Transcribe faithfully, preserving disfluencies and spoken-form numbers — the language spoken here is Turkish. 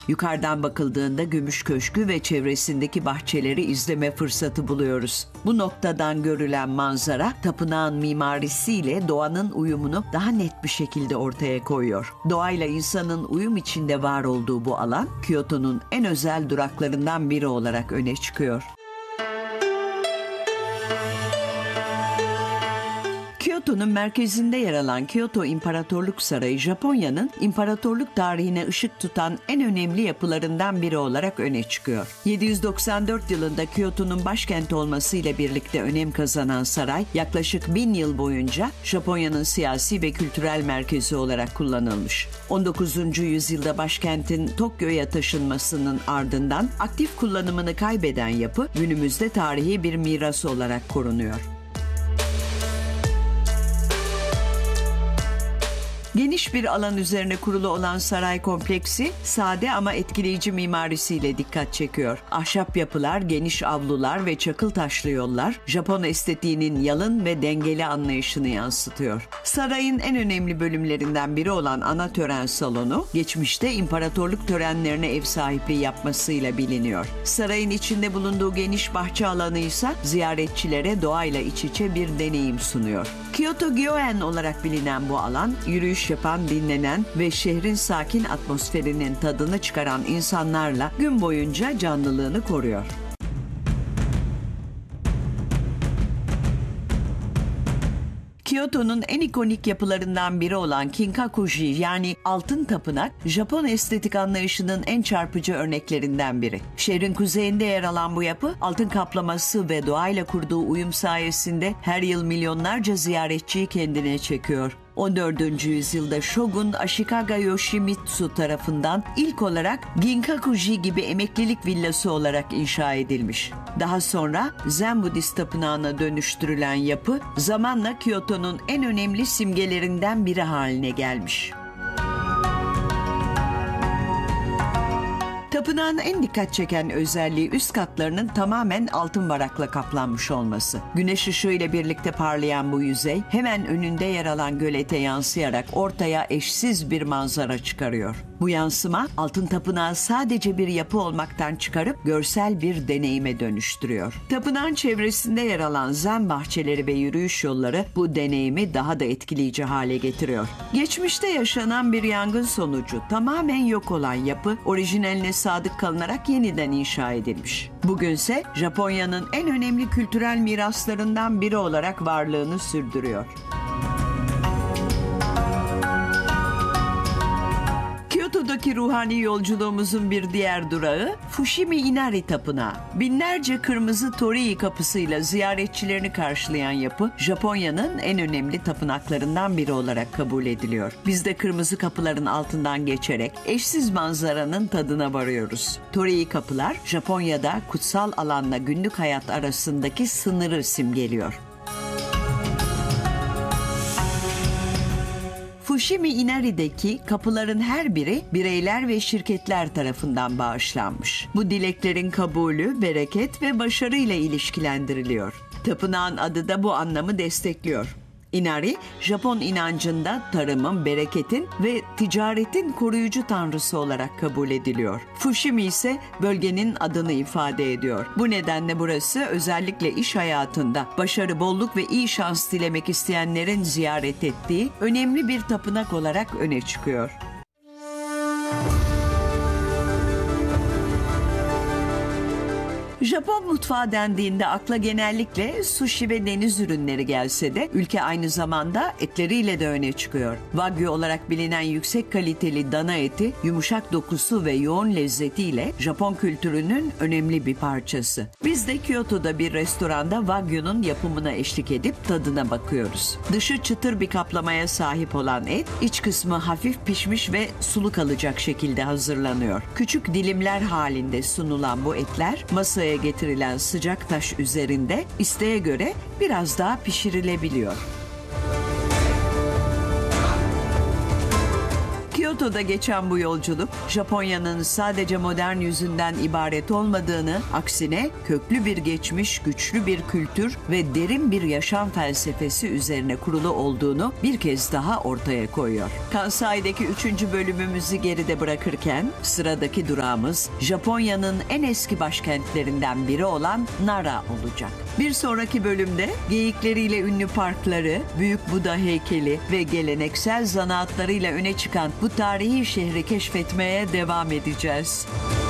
Yukarıdan bakıldığında Gümüş Köşkü ve çevresindeki bahçeleri izleme fırsatı buluyoruz. Bu noktadan görülen manzara, tapınağın mimarisiyle doğanın uyumunu daha net bir şekilde ortaya koyuyor. Doğayla insanın uyum içinde var olduğu bu alan, Kyoto'nun en özel duraklarından biri olarak öne çıkıyor. Kyoto'nun merkezinde yer alan Kyoto İmparatorluk Sarayı, Japonya'nın imparatorluk tarihine ışık tutan en önemli yapılarından biri olarak öne çıkıyor. yedi yüz doksan dört yılında Kyoto'nun başkent olmasıyla birlikte önem kazanan saray, yaklaşık bin yıl boyunca Japonya'nın siyasi ve kültürel merkezi olarak kullanılmış. on dokuzuncu yüzyılda başkentin Tokyo'ya taşınmasının ardından aktif kullanımını kaybeden yapı, günümüzde tarihi bir miras olarak korunuyor. Geniş bir alan üzerine kurulu olan saray kompleksi, sade ama etkileyici mimarisiyle dikkat çekiyor. Ahşap yapılar, geniş avlular ve çakıl taşlı yollar, Japon estetiğinin yalın ve dengeli anlayışını yansıtıyor. Sarayın en önemli bölümlerinden biri olan ana tören salonu, geçmişte imparatorluk törenlerine ev sahipliği yapmasıyla biliniyor. Sarayın içinde bulunduğu geniş bahçe alanı ise ziyaretçilere doğayla iç içe bir deneyim sunuyor. Kyoto Gyoen olarak bilinen bu alan, yürüyüş yapan, dinlenen ve şehrin sakin atmosferinin tadını çıkaran insanlarla gün boyunca canlılığını koruyor. Kyoto'nun en ikonik yapılarından biri olan Kinkakuji yani Altın Tapınak, Japon estetik anlayışının en çarpıcı örneklerinden biri. Şehrin kuzeyinde yer alan bu yapı, altın kaplaması ve doğayla kurduğu uyum sayesinde her yıl milyonlarca ziyaretçiyi kendine çekiyor. on dördüncü yüzyılda Shogun Ashikaga Yoshimitsu tarafından ilk olarak Ginkakuji gibi emeklilik villası olarak inşa edilmiş. Daha sonra Zen Budist tapınağına dönüştürülen yapı zamanla Kyoto'nun en önemli simgelerinden biri haline gelmiş. Tapınağın en dikkat çeken özelliği üst katlarının tamamen altın varakla kaplanmış olması. Güneş ışığı ile birlikte parlayan bu yüzey hemen önünde yer alan gölete yansıyarak ortaya eşsiz bir manzara çıkarıyor. Bu yansıma altın tapınağı sadece bir yapı olmaktan çıkarıp görsel bir deneyime dönüştürüyor. Tapınağın çevresinde yer alan zen bahçeleri ve yürüyüş yolları bu deneyimi daha da etkileyici hale getiriyor. Geçmişte yaşanan bir yangın sonucu tamamen yok olan yapı orijinaline sadık kalınarak yeniden inşa edilmiş. Bugünse Japonya'nın en önemli kültürel miraslarından biri olarak varlığını sürdürüyor. Kyoto'daki ruhani yolculuğumuzun bir diğer durağı Fushimi Inari Tapınağı. Binlerce kırmızı torii kapısıyla ziyaretçilerini karşılayan yapı, Japonya'nın en önemli tapınaklarından biri olarak kabul ediliyor. Biz de kırmızı kapıların altından geçerek eşsiz manzaranın tadına varıyoruz. Torii kapılar, Japonya'da kutsal alanla günlük hayat arasındaki sınırı simgeliyor. Fushimi Inari'deki kapıların her biri bireyler ve şirketler tarafından bağışlanmış. Bu dileklerin kabulü, bereket ve başarı ile ilişkilendiriliyor. Tapınağın adı da bu anlamı destekliyor. Inari, Japon inancında tarımın, bereketin ve ticaretin koruyucu tanrısı olarak kabul ediliyor. Fushimi ise bölgenin adını ifade ediyor. Bu nedenle burası özellikle iş hayatında başarı, bolluk ve iyi şans dilemek isteyenlerin ziyaret ettiği önemli bir tapınak olarak öne çıkıyor. Japon mutfağı dendiğinde akla genellikle sushi ve deniz ürünleri gelse de ülke aynı zamanda etleriyle de öne çıkıyor. Wagyu olarak bilinen yüksek kaliteli dana eti, yumuşak dokusu ve yoğun lezzetiyle Japon kültürünün önemli bir parçası. Biz de Kyoto'da bir restoranda Wagyu'nun yapımına eşlik edip tadına bakıyoruz. Dışı çıtır bir kaplamaya sahip olan et, iç kısmı hafif pişmiş ve sulu kalacak şekilde hazırlanıyor. Küçük dilimler halinde sunulan bu etler masaya getirilen sıcak taş üzerinde isteğe göre biraz daha pişirilebiliyor. Kyoto'da geçen bu yolculuk, Japonya'nın sadece modern yüzünden ibaret olmadığını, aksine köklü bir geçmiş, güçlü bir kültür ve derin bir yaşam felsefesi üzerine kurulu olduğunu bir kez daha ortaya koyuyor. Kansai'deki üçüncü bölümümüzü geride bırakırken, sıradaki durağımız Japonya'nın en eski başkentlerinden biri olan Nara olacak. Bir sonraki bölümde geyikleriyle ünlü parkları, Büyük Buda heykeli ve geleneksel zanaatlarıyla öne çıkan bu tarihi şehri keşfetmeye devam edeceğiz.